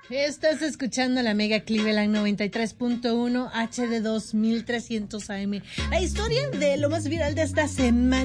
Estás escuchando la Mega Cleveland 93.1 HD 2300 AM. La historia de lo más viral de esta semana.